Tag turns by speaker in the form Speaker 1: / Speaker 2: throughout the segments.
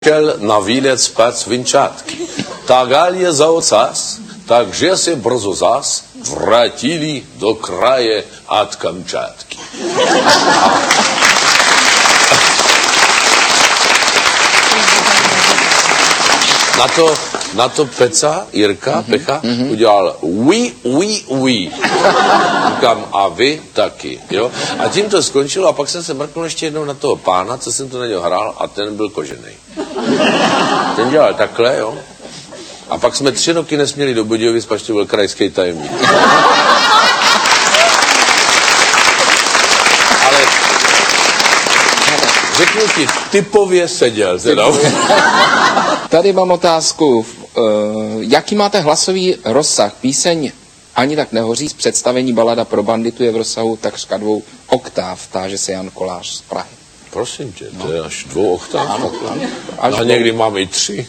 Speaker 1: Šel na výlet spát vinčátky. Tak je za ocas, takže se brzo zas vrátili do kraje od Kamčatky. Na to Peca, Jirka, Pecha, udělal oui. Říkám, a vy taky, jo. A tím to skončilo a pak jsem se mrknul ještě jednou na toho pána, co jsem to na něho hrál a ten byl kožený. Ten dělal takhle, jo. A pak jsme 3 roky nesměli do Budějovic, pač to byl krajský tajemník. Ale řeknu ti, typově seděl.
Speaker 2: Tady mám otázku. Jaký máte hlasový rozsah? Píseň Ani tak nehoří z představení Balada pro banditu je v rozsahu takřka 2 oktáv, táže se Jan Kolář z Prahy.
Speaker 1: Prosím tě, to je až 2 oktáv.
Speaker 2: Ano.
Speaker 1: A někdy máme i 3.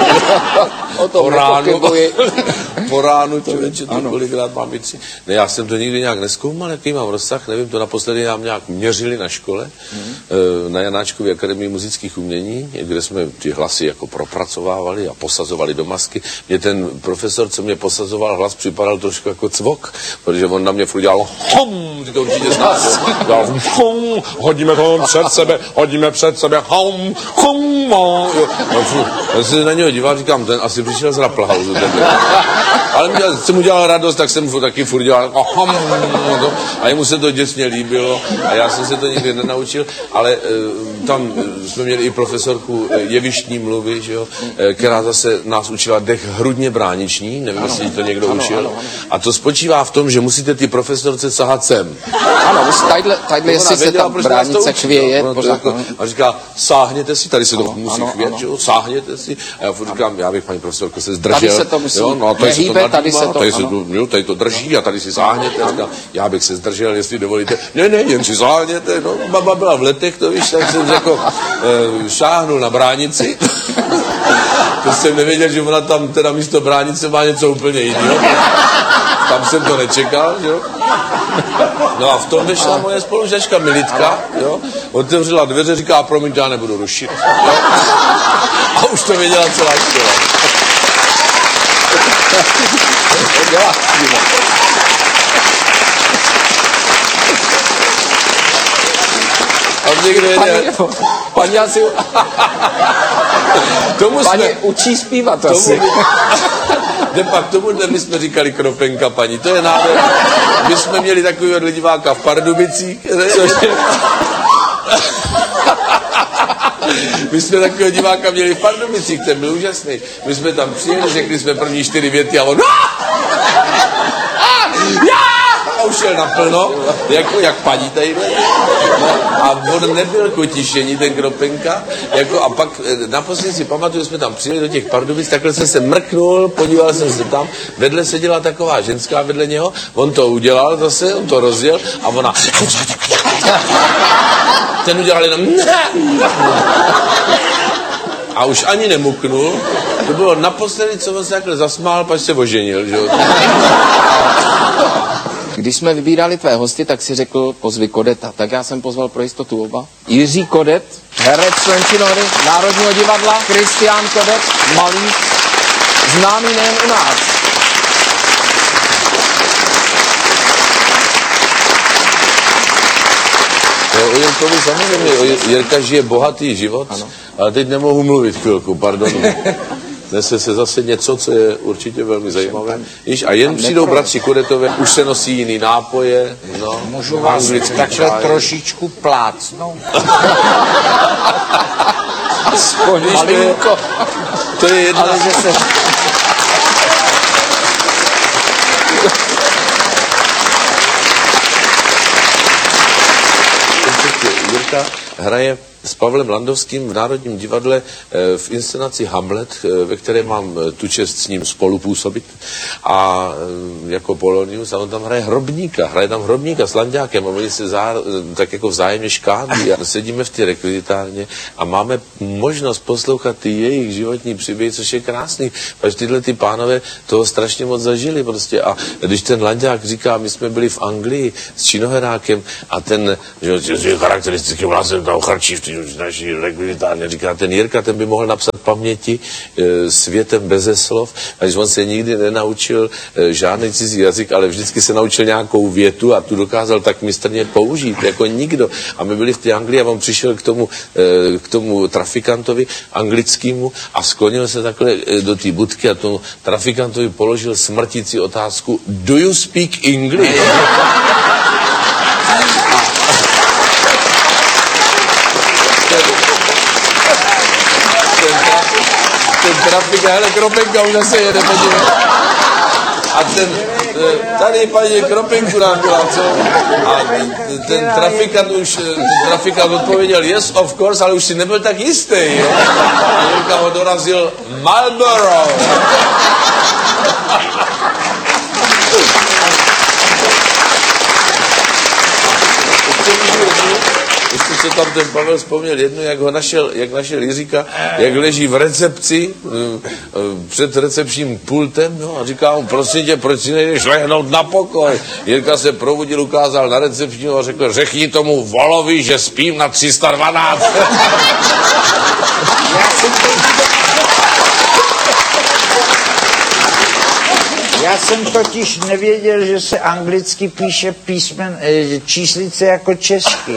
Speaker 1: Po ránu, člověče, to kolikrát mám i 3. Ne, já jsem to nikdy nějak nezkoumal, jaký mám rozsah, nevím, to naposledy nám nějak měřili na škole, na Janáčkově akademii muzických umění, kde jsme ty hlasy jako propracovávali a posazovali do masky. Mě ten profesor, co mě posazoval hlas, připadal trošku jako cvok, protože on na mě furt dělal hom, ty to určitě znáš, hom, hodíme to před sebe, hom, já se na něho díval, říkám, ten asi přišel z Raplhausu. Ale jsem mu dělal radost, tak jsem taky furt dělal a jemu se to děsně líbilo a já jsem se to nikdy nenaučil, ale tam jsme měli i profesorku jevištní mluvy, že jo, která zase nás učila dech hrudně brániční, nevím, jestli to někdo učil. A to spočívá v tom, že musíte ty profesorce sahat sem.
Speaker 2: Ano, tadyhle jestli se tam bránice chvěje.
Speaker 1: A říká, sáhněte si, tady se to musí chvět, že jo, sáhněte si. A já říkám, já bych, paní profesorko, se zdržel.
Speaker 2: Tady se to musí
Speaker 1: tady to drží a tady si sáhněte. Říkám, já bych se zdržel, jestli dovolíte. Ne, jen si sáhněte. No, baba byla v letech, to víš, tak jsem řekl, šáhnul na bránici. To jsem nevěděl, že ona tam teda místo bránice má něco úplně jiného. Tam jsem to nečekal, jo. No a v tom vyšla moje spolužačka Militka, jo. Otevřela dveře, říká, promiňte, já nebudu rušit. Jo? A už to věděla celá škola. A někdo jede...
Speaker 2: Paní asi... Paní učí zpívat asi.
Speaker 1: Pak tomuhle my jsme říkali Kropenka paní, to je nádherné. My jsme měli takovýhle diváka v Pardubicích. My jsme takového diváka měli v Pardubicích, ten byl úžasný. My jsme tam přijeli, řekli jsme první 4 věty a on... A už šel naplno, jako jak paní tadyhle. A on nebyl kotišení, ten Kropenka. Jako, a pak naposledy si pamatuju, jsme tam přijeli do těch Pardubic, takhle jsem se mrknul, podíval jsem se tam, vedle seděla taková ženská vedle něho, on to udělal zase, on to rozjel a ona... Ten udělal jenom... A už ani nemuknul, to bylo naposledy, co on se takhle zasmál, pač se oženil, že jo.
Speaker 2: Když jsme vybírali tvé hosty, tak si řekl, pozvi Kodeta. Tak já jsem pozval pro jistotu oba. Jiří Kodet, herec člen činohry Národního divadla, Kristián Kodet, malíř, známý nejen u nás.
Speaker 1: O Jirkovi samozřejmě, Jirka žije bohatý život, ano. Ale teď nemohu mluvit chvilku, pardon. Nese se zase něco, co je určitě velmi zajímavé. A jen přijdou bratři Kodetové, už se nosí jiný nápoje. No,
Speaker 3: můžu vás takhle trošičku plácnout?
Speaker 2: Aspoň malinko.
Speaker 1: To je jedna...
Speaker 2: Ale že se...
Speaker 1: Jirka hraje s Pavlem Landovským v Národním divadle v inscenaci Hamlet, ve které mám tu čest s ním spolupůsobit. A jako Polonius, a on tam hraje tam hrobníka s Lanďákem a oni se tak jako vzájemně škádlí a sedíme v té rekvizitárně a máme možnost poslouchat ty jejich životní příběhy, což je krásný, protože tyhle ty pánové toho strašně moc zažili prostě. A když ten Lanďák říká, my jsme byli v Anglii s činoherákem a ten, že charakteristickým hlasem tam charčí v naši legulitárně říká, ten Jirka, ten by mohl napsat paměti světem beze slov, až on se nikdy nenaučil žádný cizí jazyk, ale vždycky se naučil nějakou větu a tu dokázal tak mistrně použít, jako nikdo. A my byli v té Anglii a on přišel k tomu trafikantovi anglickému a sklonil se takhle do té budky a tomu trafikantovi položil smrtící otázku: Do you speak English? Ten trafik, hele, Kropenka už zase jede, podívej. A tady paní Kropenku nám byla, co? A ten trafikant odpověděl, yes, of course, ale už si nebyl tak jistý, jo? A Jirka ho dorazil Marlboro. Ještě co tam ten Pavel vzpomněl jednu, jak našel Jiříka, jak leží v recepci před recepčním pultem, no, a říká mu, prosím tě, proč si nejdeš lehnout na pokoj? Jirka se probudil, ukázal na recepčního a řekl, řekni tomu Volovi, že spím na 312.
Speaker 3: Já jsem totiž nevěděl, že se anglicky píše číslice jako česky.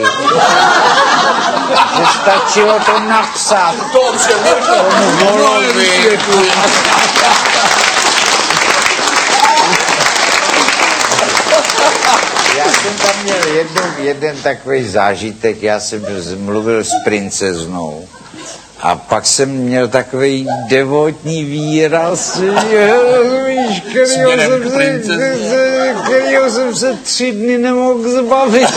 Speaker 3: Že stačilo to napsat.
Speaker 1: Dobře,
Speaker 3: Tomu Volovi. Já jsem tam měl jeden takový zážitek, já jsem mluvil s princeznou. A pak jsem měl takový devotní výraz, kterýho jsem se 3 dny nemohl zbavit.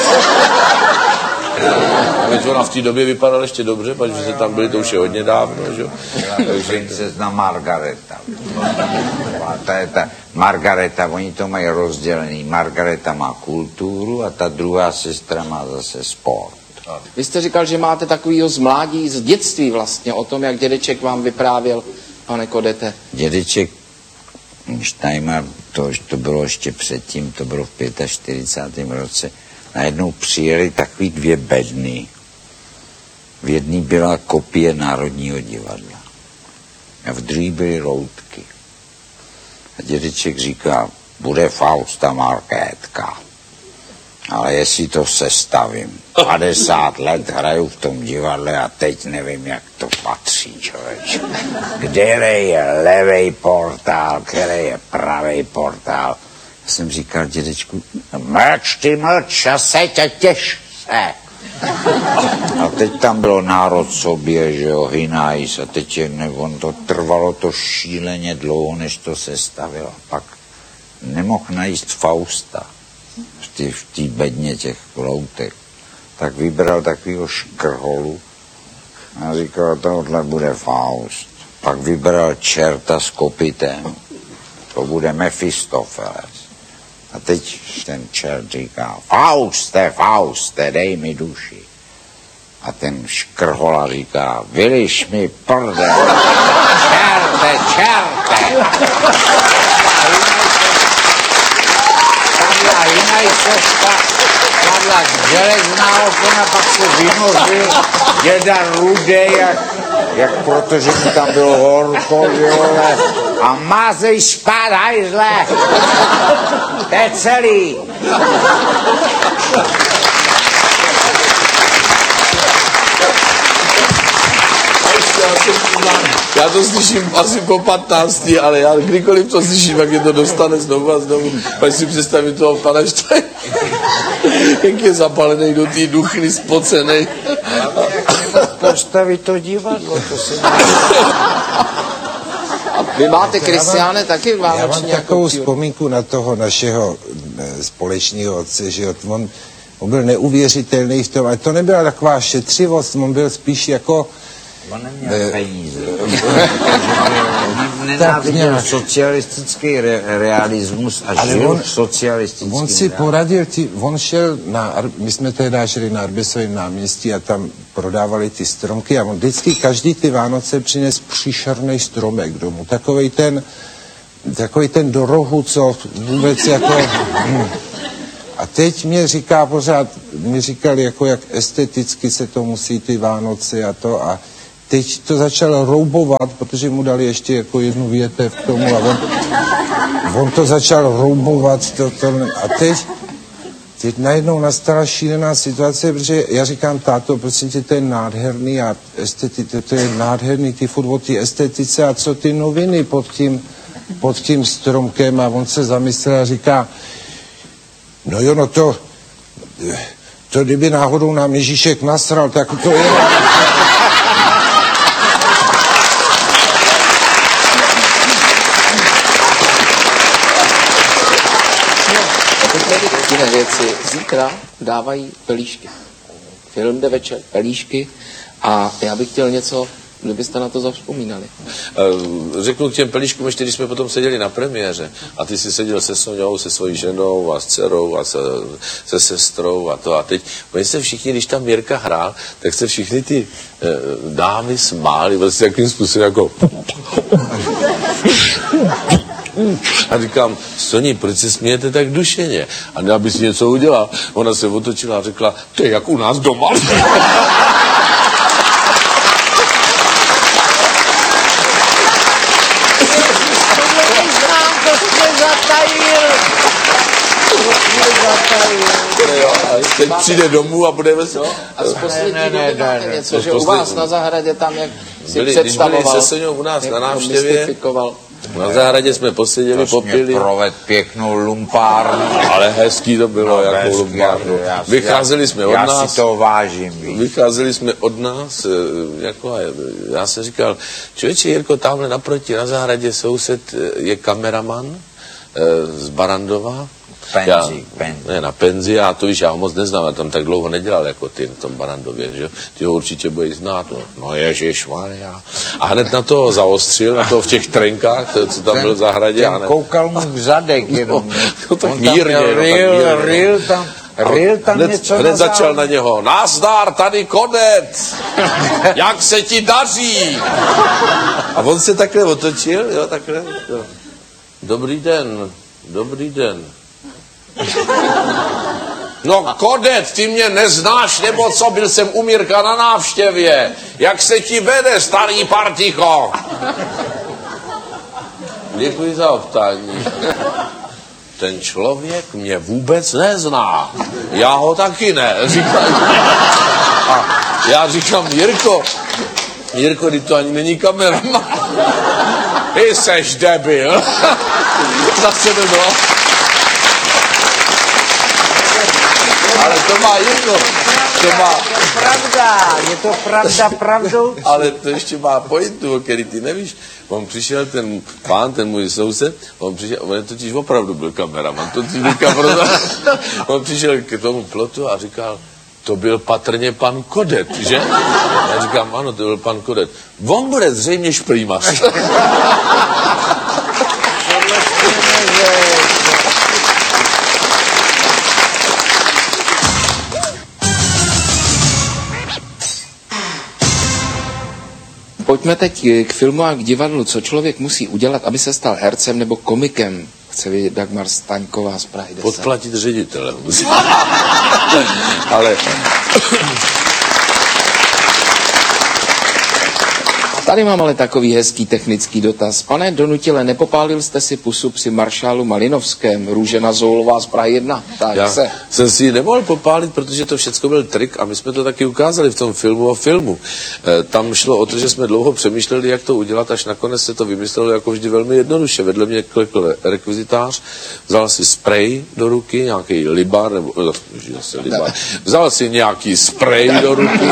Speaker 1: Veď ona v té době vypadala ještě dobře, protože se tam byli, to už je hodně dávno, že jo?
Speaker 3: Princezna Margareta. A to je ta Margareta, oni to mají rozdělený. Margareta má kulturu a ta druhá sestra má zase sport.
Speaker 2: Vy jste říkal, že máte takovýho z mládí, z dětství vlastně, o tom, jak dědeček vám vyprávěl, pane Kodete.
Speaker 3: Dědeček Steinmar, to bylo ještě předtím, to bylo v 45. roce, najednou přijeli takový 2 bedny. V jedné byla kopie Národního divadla a v druhé byly routky. A dědeček říká, bude Fausta Markétka. Ale jestli to sestavím, 50 let hraju v tom divadle a teď nevím, jak to patří, člověče. Kde je levej portál, který je pravej portál. Já jsem říkal dědečku, mlč a seď a těš se. A teď tam bylo Národ sobě, že jo, Hinajs, a teď on to trvalo to šíleně dlouho, než to sestavil. A pak nemohl najít Fausta v té bedně těch loutek, tak vybral takovýho škrholu a říkal, tohle bude Faust. Pak vybral čerta s kopitem, to bude Mefistofeles. A teď ten čert říká, Fauste, dej mi duši. A ten škrhola říká, vyliš mi prdel, čerte. Jiná cesta, padla železná okna, pak se vynořil děda Rudej, jak protože mu tam bylo horko, vole, a mázej spát, hajzle, to je celý.
Speaker 1: Já to slyším asi po 15, ale já kdykoliv to slyším, jak je to dostane znovu a znovu. Pak si představit toho pana Štajna, jak je zapalený do té duchny, spocenej.
Speaker 3: Postavit to divadlo, to se
Speaker 2: Vy máte, Kristiáne, taky vánoční?
Speaker 4: Já mám takovou vzpomínku na toho našeho společného otce, že on byl neuvěřitelný v tom, ale to nebyla taková šetřivost, on byl spíš jako...
Speaker 3: On neměl peníze. Nenáviděl socialistický realismus a žil v socialistickém
Speaker 4: On si poradil, on šel my jsme tehdy žili na Arbesovém náměstí a tam prodávali ty stromky a on vždycky každý ty Vánoce přines příšerný stromek domů. Takovej ten do rohu, co vůbec jako... A teď mě říká pořád, mi říkali, jako jak esteticky se to musí ty Vánoce a to. A teď to začal roubovat, protože mu dali ještě jako jednu větev k tomu a on to začal roubovat. A teď najednou nastala šílená situace, protože já říkám, táto, prosím tě, to je nádherný a to je nádherný, ty furt o ty estetice a co ty noviny pod tím stromkem a on se zamyslel a říká, no jo, no to kdyby náhodou nám Ježíšek nasral, tak to je...
Speaker 2: Jiné věci. Zítra dávají pelíšky. Film jde večer, pelíšky a já bych chtěl něco, kdybyste na to zavzpomínali.
Speaker 1: Řeknu k těm pelíškům ještě, když jsme potom seděli na premiéře a ty jsi seděl se Soňou, se svojí ženou a s dcerou a se sestrou a to a teď, oni se všichni, když tam Mirka hrál, tak se všichni ty dámy smáli, vlastně jakým způsobem jako... A říkám, Soni, proč se smějete tak dušeně? A ne, aby si něco udělal. Ona se otočila a řekla, to je jak u nás doma. Teď přijde domů a budeme se...
Speaker 2: A z poslední doby máte něco, že u vás na zahradě tam, jak si
Speaker 1: když
Speaker 2: představoval,
Speaker 1: byli se Soňou u nás na návštěvě,
Speaker 2: mystifikoval.
Speaker 1: na zahradě jsme poseděli, popili.
Speaker 3: Proved pěknou lumpárnu.
Speaker 1: Ale hezký to bylo, jako lumpárnu. Vycházeli jsme od nás.
Speaker 3: Já si to vážím, víš.
Speaker 1: Vycházeli jsme od nás, jako já jsem říkal, člověče Jirko, tamhle naproti na zahradě soused je kameraman z Barandova.
Speaker 3: Penzi.
Speaker 1: Ne, na penzi, já to víš, já ho moc neznám, já tam tak dlouho nedělal jako ty na tom Barandově, že ty ho určitě budeš znát, no ježišmarja. A hned na to zaostřil, na to v těch trenkách, co tam byl v zahradě.
Speaker 3: Ten koukal mu v zadek jenom.
Speaker 1: No, tak mírně.
Speaker 3: Ril tam něco
Speaker 1: hned začal na něho, nazdar, tady konec, jak se ti daří? A on se takhle otočil, jo, takhle. Jo. Dobrý den. No Kodet, ty mě neznáš, nebo co, byl jsem u Mirka na návštěvě. Jak se ti vede, starý particho? Děkuji za optání. Ten člověk mě vůbec nezná. Já ho taky ne. A já říkám, Jirko, ty to ani není kameraman. Ty seš debil. Zase to bylo. Ale to má jedno.
Speaker 3: Je to pravda pravdou.
Speaker 1: Ale to ještě má pointu, o který ty nevíš. On přišel, ten pán, ten můj soused, on totiž opravdu byl kameraman. To ti říkám, on přišel k tomu plotu a říkal, to byl patrně pan Kodet, že? Já říkám, ano, to byl pan Kodet. On bude zřejmě šprýmař.
Speaker 2: Pojďme teď k filmu a k divadlu. Co člověk musí udělat, aby se stal hercem nebo komikem? Chce vidět Dagmar Staňková z Prahy 10.
Speaker 1: Podplatit ředitele. Ale...
Speaker 2: Tady mám ale takový hezký technický dotaz. Pane Donutile, nepopálil jste si pusu při maršálu Malinovském, Růžena Zoulová z Prahy 1?
Speaker 1: Já jsem si ji nemohl popálit, protože to všechno byl trik a my jsme to taky ukázali v tom filmu o filmu. Tam šlo o to, že jsme dlouho přemýšleli, jak to udělat, až nakonec se to vymyslelo jako vždy velmi jednoduše. Vedle mě klekl rekvizitář, vzal si sprej do ruky, nějaký libar, nebo vzal si nějaký sprej do ruky,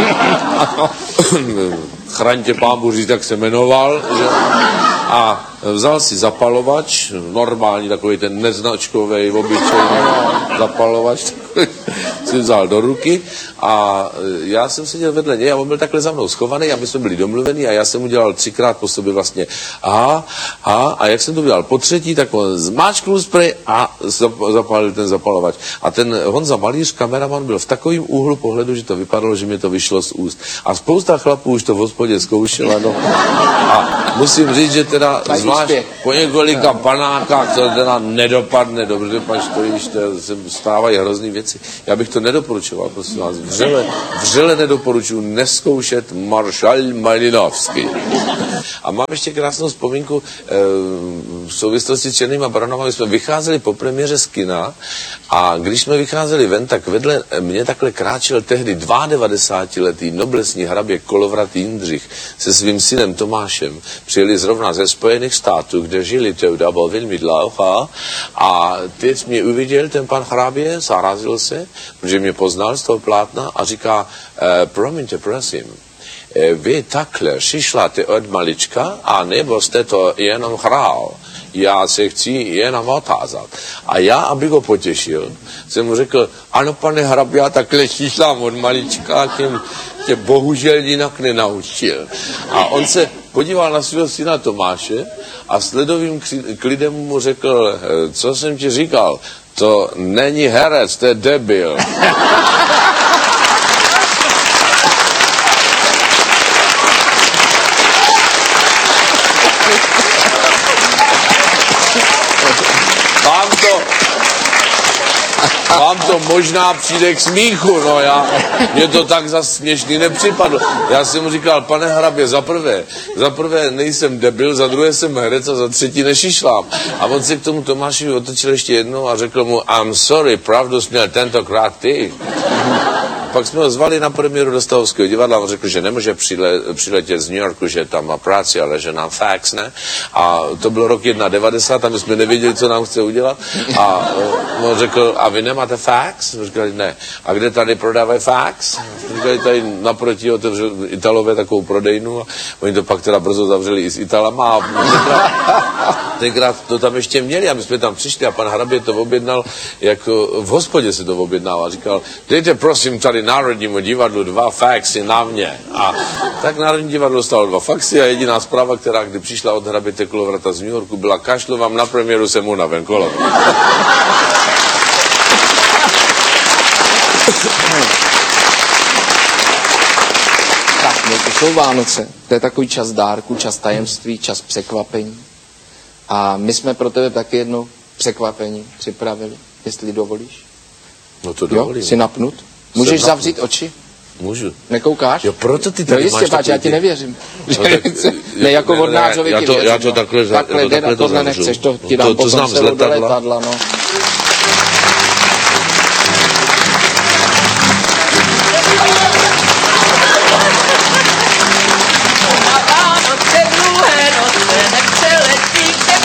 Speaker 1: Chraň tě pán Bůh říct, jak se jmenoval, že? A vzal si zapalovač, normální takový ten neznačkový, obyčejný zapalovač, si vzal do ruky a já jsem seděl vedle něj a on byl takhle za mnou schovaný a my jsme byli domluvení a já jsem udělal 3krát po sobě vlastně a jak jsem to udělal po třetí, tak on zmáčknul sprej a zapálil ten zapalovač. A ten Honza Malíř, kameraman, byl v takovém úhlu pohledu, že to vypadalo, že mi to vyšlo z úst. A spousta chlapů už to v hospodě zkoušela, no. A musím říct, že teda
Speaker 2: Mají
Speaker 1: zvlášť
Speaker 2: úspěch.
Speaker 1: po několika panákách to teda nedopadne dobře, pak stojíš, se stávají hrozný věci. Já bych to nedoporučoval, prosím vás, vřele nedoporučuji neskoušet maršal Malinovský. A mám ještě krásnou vzpomínku v souvislosti s Černýma baronama. My jsme vycházeli po premiéře z kina a když jsme vycházeli ven, tak vedle mě takhle kráčel tehdy 92letý noblesní hrabě Kolovrat Jindřich se svým synem Tomášem. Přijeli zrovna ze Spojených států, kde žili tehda, byl velmi dlouho a teď mě uviděl ten pan hrabě, zarazil se, protože mě poznal z toho plátna a říká, promiňte, prosím, vy takhle šišláte od malička, a nebo jste to jenom hrál. Já se chci jenom otázat. A já, abych ho potěšil, jsem mu řekl, ano, pane hrabě, já takhle šišlám od malička, tě bohužel jinak nenaučil. A on se podíval na svého syna Tomáše a s ledovým klidem mu řekl, co jsem ti říkal, to není herec, to je debil. Vám to možná přijde k smíchu, no mně to tak za směšný nepřipadlo. Já jsem mu říkal, pane hrabě, za prvé nejsem debil, za druhé jsem herec a za třetí nešišlám. A on se k tomu Tomášovi otočil ještě jednou a řekl mu, I'm sorry, pravdu jsi měl tentokrát ty. Pak jsme ho zvali na premiéru do Stavovského divadla, on řekl, že nemůže přiletět z New Yorku, že tam má práci, ale že nám fax, ne? A to bylo rok 1991, a my jsme nevěděli, co nám chce udělat. A on řekl, a vy nemáte fax? My říkali, ne. A kde tady prodávají fax? Říkali, tady naproti otevřeli Italové takovou prodejnu a oni to pak teda brzo zavřeli i s Italama a tenkrát to tam ještě měli a my jsme tam přišli a pan hrabě to objednal, jako v hospodě se to objednával. Říkal, dejte prosím tady Národnímu divadlu 2 faxy na mě. A tak Národní divadlo dostalo 2 faxy a jediná zpráva, která kdy přišla od hraběte Kolovrata z New Yorku, byla kašlu vám na premiéru, jsem unaven, Kolovrat.
Speaker 2: Tak, no, to jsou Vánoce. To je takový čas dárku, čas tajemství, čas překvapení. A my jsme pro tebe taky jedno překvapení připravili, jestli dovolíš.
Speaker 1: No to
Speaker 2: Jo,
Speaker 1: dovolím.
Speaker 2: jsi napnut? Můžeš zavřít oči?
Speaker 1: Můžu.
Speaker 2: Nekoukáš?
Speaker 1: Jo, proto ty
Speaker 2: No
Speaker 1: tady
Speaker 2: jistě,
Speaker 1: máš
Speaker 2: páč, já ti
Speaker 1: takový-
Speaker 2: nevěřím.
Speaker 1: No tak,
Speaker 2: Ne, jako
Speaker 1: ne,
Speaker 2: vodnářovi
Speaker 1: já
Speaker 2: ti
Speaker 1: to-
Speaker 2: věřím.
Speaker 1: já to
Speaker 2: no.
Speaker 1: takhle za- já to
Speaker 2: Takhle
Speaker 1: takhle to
Speaker 2: tohle
Speaker 1: zavřu.
Speaker 2: nechceš, to ti
Speaker 1: To-
Speaker 2: dám
Speaker 1: to
Speaker 2: potom
Speaker 1: znám z
Speaker 2: sebou do
Speaker 1: letadla.
Speaker 2: letadla, no.